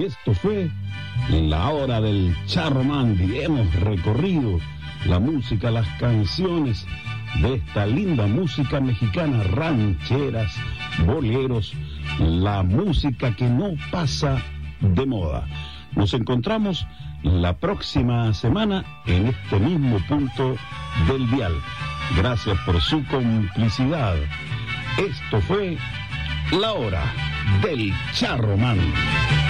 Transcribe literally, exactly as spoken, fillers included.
Esto fue La Hora del Charro Mandy. Hemos recorrido la música, las canciones de esta linda música mexicana, rancheras, boleros, la música que no pasa de moda. Nos encontramos la próxima semana en este mismo punto del dial. Gracias por su complicidad. Esto fue La Hora del Charro Mandy.